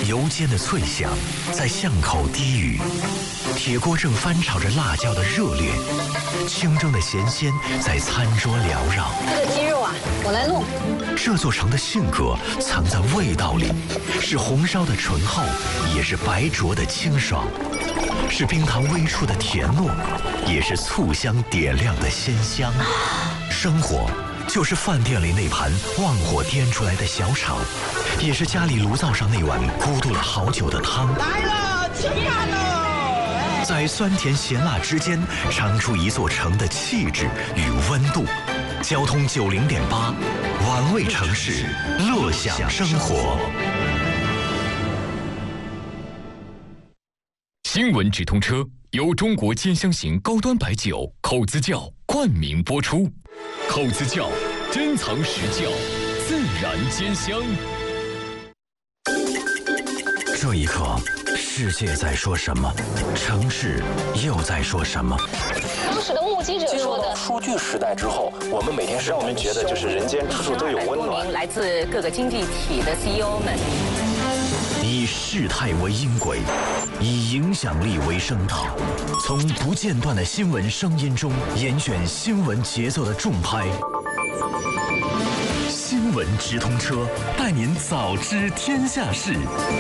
油煎的脆响在巷口低语，铁锅正翻炒着辣椒的热烈，清蒸的咸鲜在餐桌缭绕。 这个鸡肉啊，我来弄。 这座城的性格藏在味道里，是红烧的醇厚，也是白灼的清爽，是冰糖微触的甜糯，也是醋香点亮的鲜香。生活就是饭店里那盘旺火颠出来的小炒，也是家里炉灶上那碗咕嘟了好久的汤。 来了，吃饭了！ 在酸甜咸辣之间，尝出一座城的气质与温度。交通90.8，玩味城市，乐享生活。 新闻直通车由中国尖香型高端白酒口子窖冠名播出。口子窖珍藏实窖，自然兼香。 这一刻，世界在说什么？城市又在说什么？ 当时的目击者说的。 数据时代之后，我们每天让我们觉得就是人间处处都有温暖。 来自各个经济体的 CEO 们， 以事态为音轨，以影响力为声道，从不间断的新闻声音中严选新闻节奏的重拍。新闻直通车，带您早知天下事。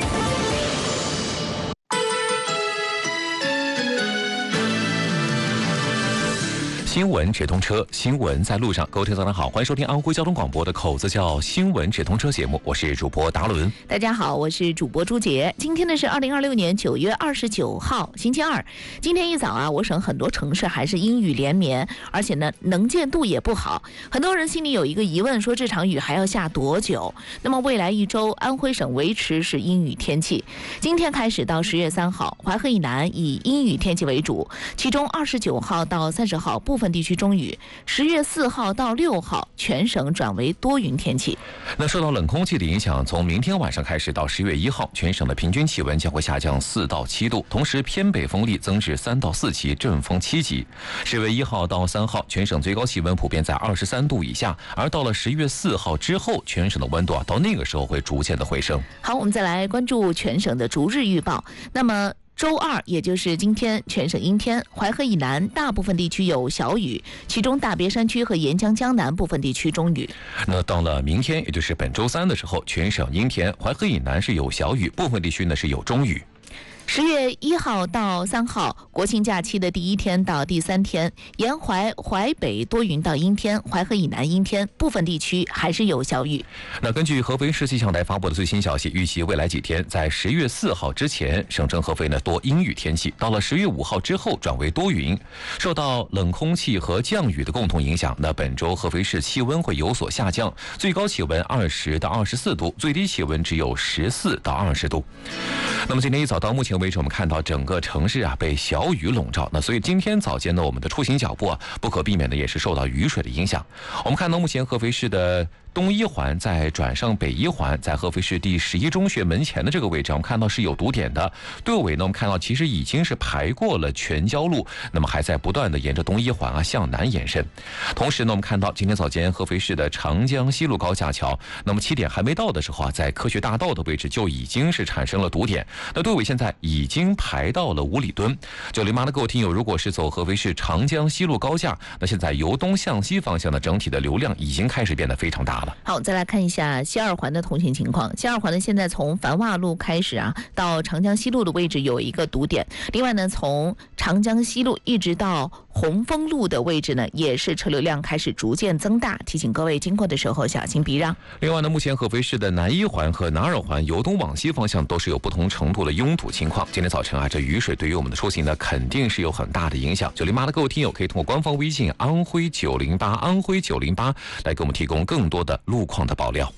新闻直通车，新闻在路上。各位听众早上好，欢迎收听安徽交通广播的口子窖新闻直通车节目，我是主播达伦。 大家好，我是主播朱杰。今天呢是2026年9月29号，星期二。今天一早啊，我省很多城市还是阴雨连绵，而且呢能见度也不好。很多人心里有一个疑问，说这场雨还要下多久？那么未来一周，安徽省维持是阴雨天气。今天开始到10月3号，淮河以南以阴雨天气为主，其中29号到30号部分地区中雨，10月4号到6号全省转为多云天气。 那受到冷空气的影响，从明天晚上开始到10月1号，全省的平均气温将会下降4到7度，同时偏北风力增至3到4级，阵风7级。10月1号到3号，全省最高气温普遍在23度以下，而到了10月4号之后，全省的温度到那个时候会逐渐的回升。 好，我们再来关注全省的逐日预报。那么周二，也就是今天，全省阴天，淮河以南大部分地区有小雨，其中大别山区和沿江江南部分地区中雨。 那到了明天，也就是本周三的时候，全省阴天，淮河以南是有小雨，部分地区呢是有中雨。 10月1号到3号，国庆假期的第1天到第3天，沿淮北多云到阴天，淮河以南阴天，部分地区还是有小雨。 那根据合肥市气象台发布的最新消息，预计未来几天，在10月4号之前，省城合肥呢多阴雨天气，到了10月5号之后转为多云。受到冷空气和降雨的共同影响，那本周合肥市气温会有所下降，最高气温20到24度，最低气温只有14到20度。那么今天一早到目前为止，我们看到整个城市被小雨笼罩，那所以今天早间呢，我们的出行脚步不可避免的也是受到雨水的影响。我们看到目前合肥市的东一环在转上北一环，在合肥市第11中学门前的这个位置，我们看到是有堵点的。队尾呢，我们看到其实已经是排过了全交路，那么还在不断的沿着东一环向南延伸。同时呢，我们看到今天早间合肥市的长江西路高架桥，那么起点还没到的时候在科学大道的位置就已经是产生了堵点。那队尾现在已经排到了五里墩。908的各位听友，如果是走合肥市长江西路高架，那现在由东向西方向的整体的流量已经开始变得非常大了。 好，再来看一下西二环的通行情况。西二环呢，现在从繁华路开始到长江西路的位置有一个堵点。另外呢，从长江西路一直到红枫路的位置呢，也是车流量开始逐渐增大，提醒各位经过的时候小心避让。 另外呢，目前合肥市的南一环和南二环由东往西方向都是有不同程度的拥堵情况。今天早晨这雨水对于我们的出行呢，肯定是有很大的影响。908的各位听友可以通过官方微信安徽908安徽908来给我们提供更多的路况的爆料。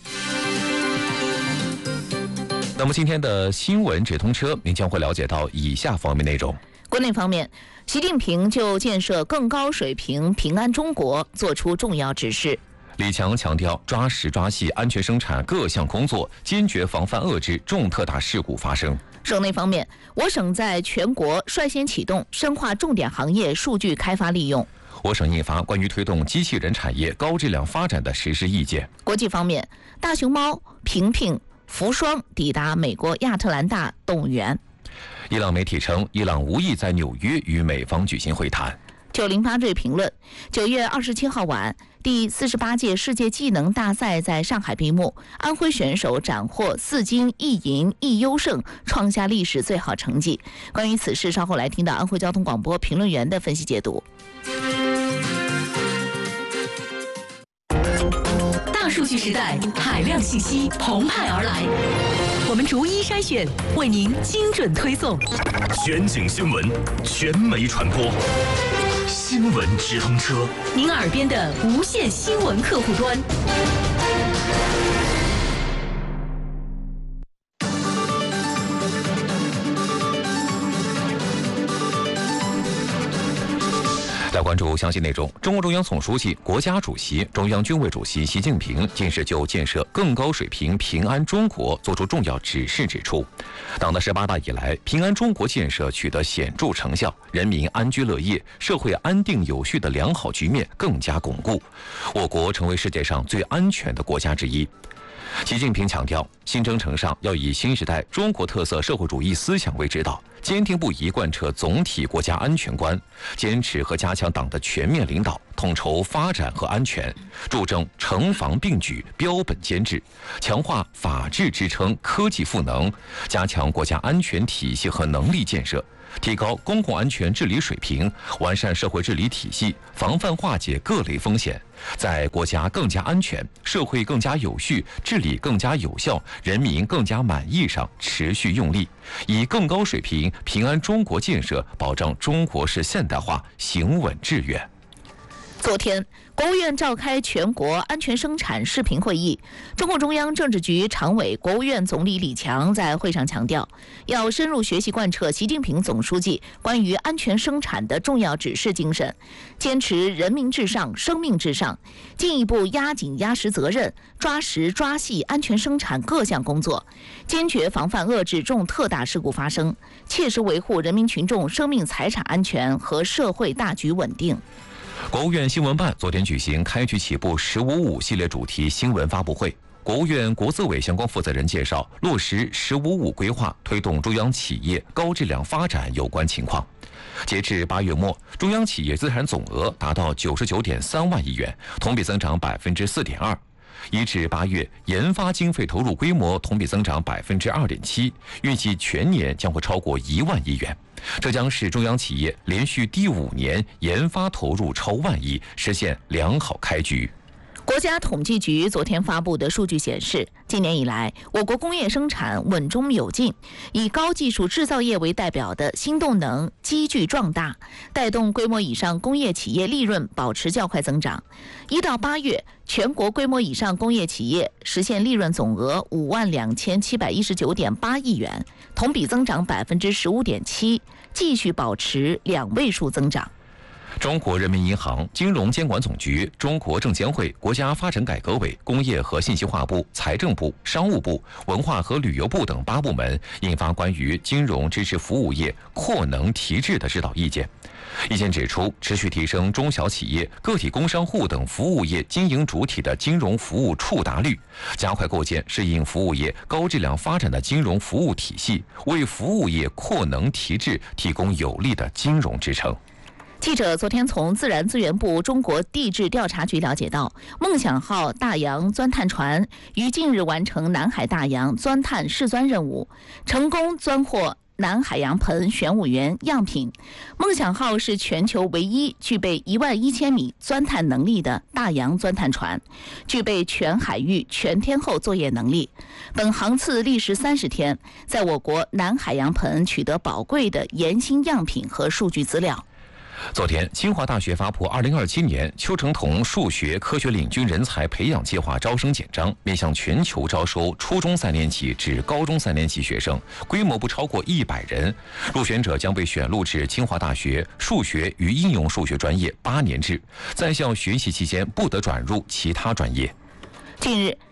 那么今天的新闻直通车，您将会了解到以下方面内容。 国内方面，习近平就建设更高水平平安中国作出重要指示。 李强强调，抓实抓细安全生产各项工作，坚决防范遏制重特大事故发生。 省内方面，我省在全国率先启动深化重点行业数据开发利用。 我省印发关于推动机器人产业高质量发展的实施意见。 国际方面，大熊猫平平扶霜抵达美国亚特兰大动物园。 伊朗媒体称，伊朗无意在纽约与美方举行会谈。 908瑞评论：9月27号晚，第48届世界技能大赛在上海闭幕，安徽选手斩获4金1银1优胜，创下历史最好成绩。关于此事，稍后来听到安徽交通广播评论员的分析解读。 大数据时代，海量信息澎湃而来，我们逐一筛选，为您精准推送。 全景新闻，全媒传播，新闻直通车， 您耳边的无线新闻客户端。 来关注详细内容。中共中央总书记、国家主席、中央军委主席习近平近日就建设更高水平平安中国作出重要指示，指出，党的18大以来，平安中国建设取得显著成效，人民安居乐业、社会安定有序的良好局面更加巩固，我国成为世界上最安全的国家之一。习近平强调，新征程上要以新时代中国特色社会主义思想为指导，坚定不移贯彻总体国家安全观，坚持和加强党的全面领导，统筹发展和安全，注重城防并举、标本兼治，强化法治支撑、科技赋能，加强国家安全体系和能力建设，提高公共安全治理水平，完善社会治理体系，防范化解各类风险，在国家更加安全、社会更加有序、治理更加有效、人民更加满意上持续用力，以更高水平平安中国建设保障中国式现代化行稳致远。 昨天，国务院召开全国安全生产视频会议，中共中央政治局常委、国务院总理李强在会上强调，要深入学习贯彻习近平总书记关于安全生产的重要指示精神，坚持人民至上、生命至上，进一步压紧压实责任，抓实抓细安全生产各项工作，坚决防范遏制重特大事故发生，切实维护人民群众生命财产安全和社会大局稳定。 国务院新闻办昨天举行开局起步“1055”系列主题新闻发布会。国务院国资委相关负责人介绍落实“1055”规划推动中央企业高质量发展有关情况。截至8月末，中央企业资产总额达到99.3万亿元，同比增长4.2%。1至8月，研发经费投入规模同比增长2.7%，预计全年将会超过1万亿元。这将是中央企业连续第5年研发投入超万亿，实现良好开局。 国家统计局昨天发布的数据显示，今年以来，我国工业生产稳中有进，以高技术制造业为代表的新动能积聚壮大，带动规模以上工业企业利润保持较快增长。1到8月，全国规模以上工业企业实现利润总额52719.8亿元，同比增长15.7%，继续保持2位数增长。 中国人民银行、金融监管总局、中国证监会、国家发展改革委、工业和信息化部、财政部、商务部、文化和旅游部等8部门印发关于金融支持服务业扩能提质的指导意见。意见指出，持续提升中小企业、个体工商户等服务业经营主体的金融服务触达率，加快构建适应服务业高质量发展的金融服务体系，为服务业扩能提质提供有力的金融支撑。 记者昨天从自然资源部中国地质调查局了解到，梦想号大洋钻探船于近日完成南海大洋钻探试钻任务，成功钻获南海洋盆玄武岩样品。梦想号是全球唯一具备11000米钻探能力的大洋钻探船，具备全海域全天候作业能力。本航次历时30天，在我国南海洋盆取得宝贵的岩芯样品和数据资料。 昨天，清华大学发布2027年邱成桐数学科学领军人才培养计划招生简章，面向全球招收初中3年级至高中3年级学生，规模不超过100人。入选者将被选录至清华大学数学与应用数学专业8年制，在校学习期间不得转入其他专业。 近日，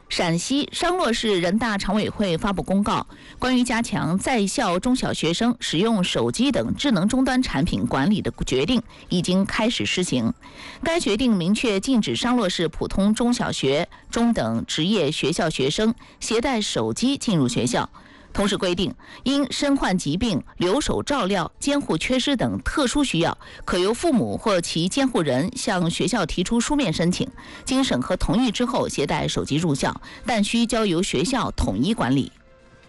陕西商洛市人大常委会发布公告，关于加强在校中小学生使用手机等智能终端产品管理的决定已经开始施行。该决定明确禁止商洛市普通中小学、中等职业学校学生携带手机进入学校。同时规定，因身患疾病、留守照料、监护缺失等特殊需要，可由父母或其监护人向学校提出书面申请，经审核同意之后携带手机入校，但需交由学校统一管理。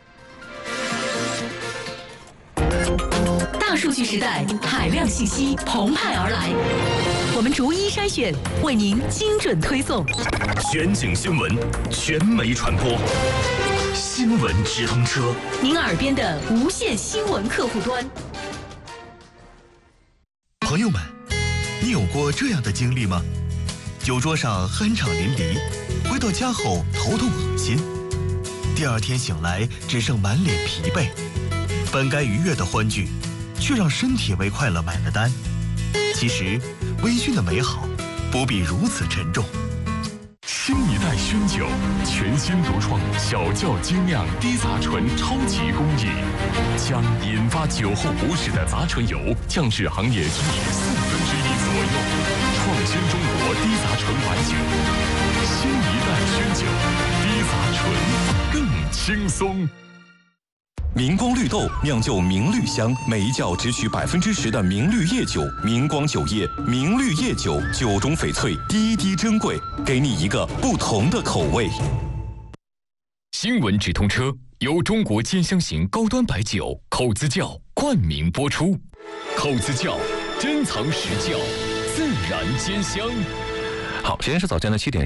大数据时代，海量信息澎湃而来，我们逐一筛选，为您精准推送。 全景新闻，全媒传播，新闻直通车， 您耳边的无线新闻客户端。 朋友们，你有过这样的经历吗？酒桌上酣畅淋漓，回到家后头痛恶心，第二天醒来只剩满脸疲惫，本该愉悦的欢聚，却让身体为快乐买了单。其实，微醺的美好不必如此沉重。 新一代熏酒，全新独创小窖精酿低杂醇超级工艺，将引发酒后不适的杂醇油降至行业均值1/4左右，创新中国低杂醇白酒。新一代熏酒，低杂醇更轻松。 明光绿豆酿就明绿香，每一窖只取10%的明绿叶酒。明光酒业明绿叶酒，酒中翡翠，滴滴珍贵，给你一个不同的口味。 新闻直通车由中国尖香型高端白酒口子窖冠名播出。口子窖，珍藏实窖，自然兼香。 好，时间是早间的7点。